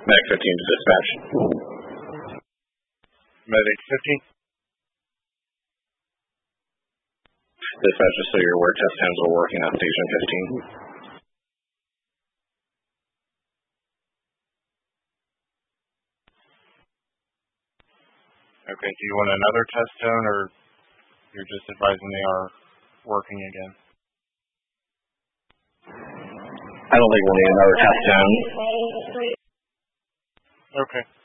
Medic 15 to dispatch. Medic 15. Dispatch, just so you're aware, test times are working on station 15. Okay, do you want another test zone, or you're just advising they are working again? I don't think we'll need another test zone. Okay.